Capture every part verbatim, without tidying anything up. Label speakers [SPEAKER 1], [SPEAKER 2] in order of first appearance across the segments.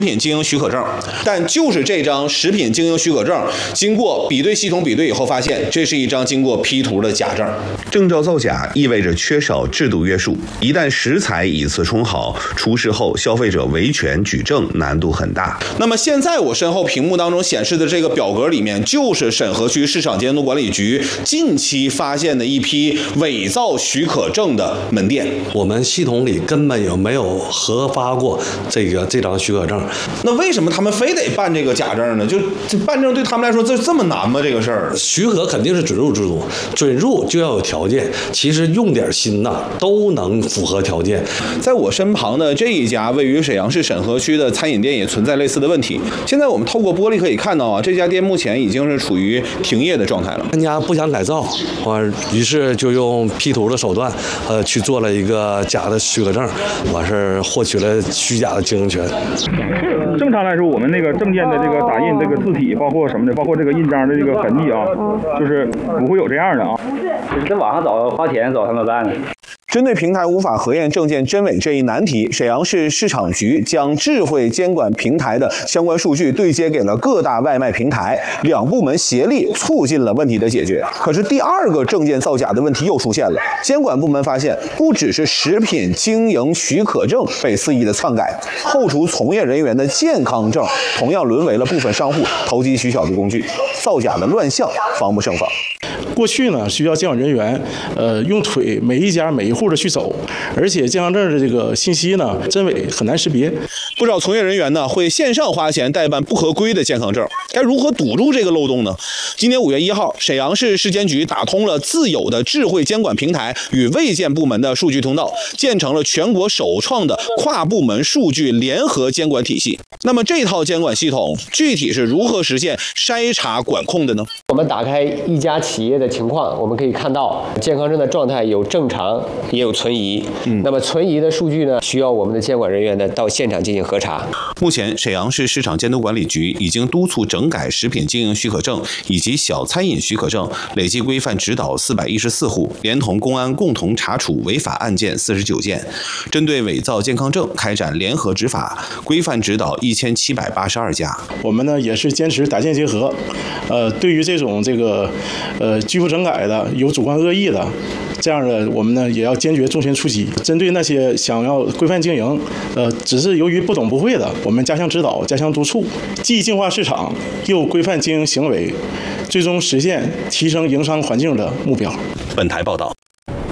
[SPEAKER 1] 食品经营许可证，但就是这张食品经营许可证，经过比对系统比对以后，发现这是一张经过 P 图的假证。证照造假意味着缺少制度约束，一旦食材以次充好，出事后消费者维权举证难度很大。那么现在我身后屏幕当中显示的这个表格里面，就是沈河区市场监督管理局近期发现的一批伪造许可证的门店。
[SPEAKER 2] 我们系统里根本有没有核发过这个这张许可证？
[SPEAKER 1] 那为什么他们非得办这个假证呢？就这办证对他们来说这这么难吗？这个事儿，
[SPEAKER 2] 许可肯定是准入制度，准入就要有条件。其实用点心呐，都能符合条件。
[SPEAKER 1] 在我身旁的这一家位于沈阳市沈河区的餐饮店也存在类似的问题。现在我们透过玻璃可以看到啊，这家店目前已经是处于停业的状态了。
[SPEAKER 2] 人家不想改造，完于是就用 P 图的手段，呃，去做了一个假的许可证，完事儿获取了虚假的经营权。
[SPEAKER 3] 正常来说，我们那个证件的这个打印这个字体，包括什么的，包括这个印章的这个痕迹啊，就是不会有这样的啊。
[SPEAKER 4] 在网上找花钱找他们办的。
[SPEAKER 1] 针对平台无法核验证件真伪这一难题，沈阳市市场局将智慧监管平台的相关数据对接给了各大外卖平台，两部门协力促进了问题的解决。可是第二个证件造假的问题又出现了，监管部门发现，不只是食品经营许可证被肆意的篡改，后厨从业人员的健康证同样沦为了部分商户投机取巧的工具，造假的乱象防不胜防。
[SPEAKER 5] 过去呢，需要监管人员，呃，用腿每一家每一户的去走，而且健康证的这个信息呢，真伪很难识别。
[SPEAKER 1] 不少从业人员呢，会线上花钱代办不合规的健康证，该如何堵住这个漏洞呢？今年五月一号，沈阳市市监局打通了自有的智慧监管平台与卫健部门的数据通道，建成了全国首创的跨部门数据联合监管体系。那么这套监管系统具体是如何实现筛查管控的呢？
[SPEAKER 6] 我们打开一家企业的情况，我们可以看到健康证的状态有正常，也有存疑。嗯，那么存疑的数据呢，需要我们的监管人员呢到现场进行核查。
[SPEAKER 1] 目前，沈阳市市场监督管理局已经督促整改食品经营许可证以及小餐饮许可证，累计规范指导四百一十四户，连同公安共同查处违法案件四十九件，针对伪造健康证开展联合执法，规范指导一千七百八十二家。
[SPEAKER 5] 我们呢也是坚持打建结合，呃，对于这种这个呃拒不整改的、有主观恶意的。这样的，我们呢也要坚决重拳出击。针对那些想要规范经营，呃，只是由于不懂不会的，我们加强指导、加强督促，既净化市场，又规范经营行为，最终实现提升营商环境的目标。
[SPEAKER 1] 本台报道。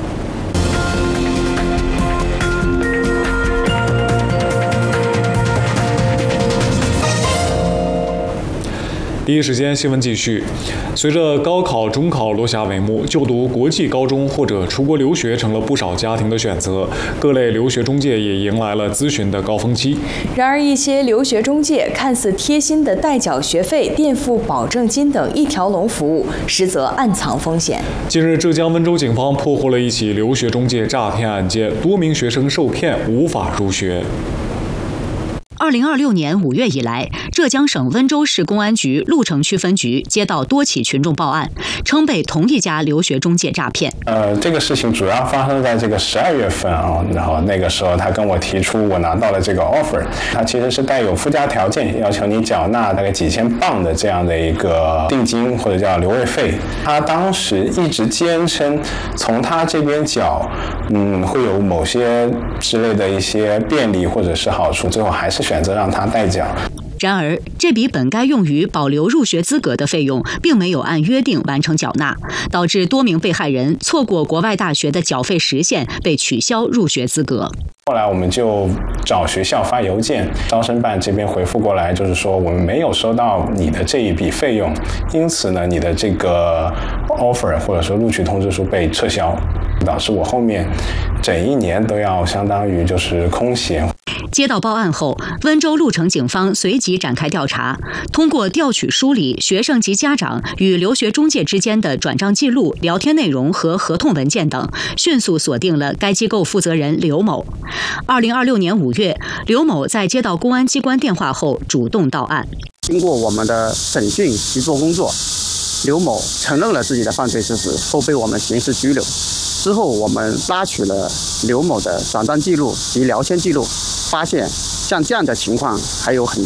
[SPEAKER 7] 第一时间新闻继续。随着高考、中考落下帷幕，就读国际高中或者出国留学成了不少家庭的选择，各类留学中介也迎来了咨询的高峰期。
[SPEAKER 8] 然而，一些留学中介看似贴心的代缴学费、垫付保证金等一条龙服务，实则暗藏风险。近日，浙江温州警方破获了一起留学中介诈骗案件，多名学生受骗无法入学。
[SPEAKER 9] 二零二六年五月以来，浙江省温州市公安局鹿城区分局接到多起群众报案，称被同一家留学中介诈骗。
[SPEAKER 10] 呃，这个事情主要发生在这个十二月份啊，然后那个时候他跟我提出，我拿到了这个 offer， 他其实是带有附加条件，要求你缴纳大概几千镑的这样的一个定金或者叫留位费。他当时一直坚称从他这边缴，嗯，会有某些之类的一些便利或者是好处，最后还是选择让他代缴。
[SPEAKER 9] 然而，这笔本该用于保留入学资格的费用，并没有按约定完成缴纳，导致多名被害人错过国外大学的缴费时限，被取消入学资格。
[SPEAKER 10] 后来我们就找学校发邮件，招生办这边回复过来，就是说我们没有收到你的这一笔费用，因此呢，你的这个 offer 或者说录取通知书被撤销，导致我后面整一年都要相当于就是空闲。
[SPEAKER 9] 接到报案后，温州鹿城警方随即展开调查，通过调取梳理学生及家长与留学中介之间的转账记录、聊天内容和合同文件等，迅速锁定了该机构负责人刘某。二零二六年五月，刘某在接到公安机关电话后主动到案。
[SPEAKER 11] 经过我们的审讯协作工作，刘某承认了自己的犯罪事实，后被我们刑事拘留。之后，我们拉取了刘某的转账记录及聊天记录，发现像这样的情况还有很